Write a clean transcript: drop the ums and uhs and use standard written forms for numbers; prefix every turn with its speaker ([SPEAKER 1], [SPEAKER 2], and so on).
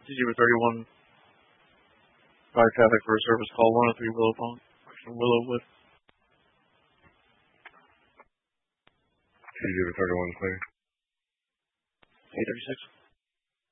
[SPEAKER 1] TG-31, fire traffic for a service call 103 Willow Pond from Willowwood.
[SPEAKER 2] TG-31 clear.
[SPEAKER 1] 836.